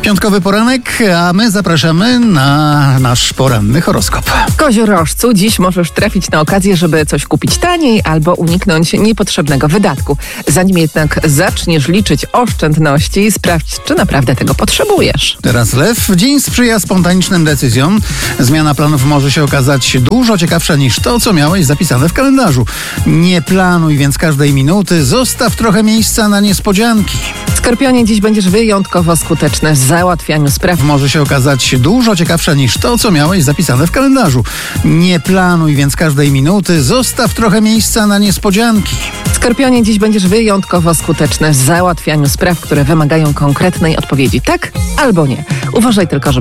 Piątkowy poranek, a my zapraszamy na nasz poranny horoskop. Koziorożcu, dziś możesz trafić na okazję, żeby coś kupić taniej albo uniknąć niepotrzebnego wydatku. Zanim jednak zaczniesz liczyć oszczędności, sprawdź, czy naprawdę tego potrzebujesz. Teraz lew. Dzień sprzyja spontanicznym decyzjom. Zmiana planów może się okazać dużo ciekawsza niż to, co miałeś zapisane w kalendarzu. Nie planuj więc każdej minuty, zostaw trochę miejsca na niespodzianki. Skorpionie, dziś będziesz wyjątkowo skuteczny w załatwianiu spraw. Może się okazać dużo ciekawsza niż to, co miałeś zapisane w kalendarzu. Nie planuj więc każdej minuty, zostaw trochę miejsca na niespodzianki. Skorpionie, dziś będziesz wyjątkowo skuteczny w załatwianiu spraw, które wymagają konkretnej odpowiedzi. Tak albo nie. Uważaj tylko, żeby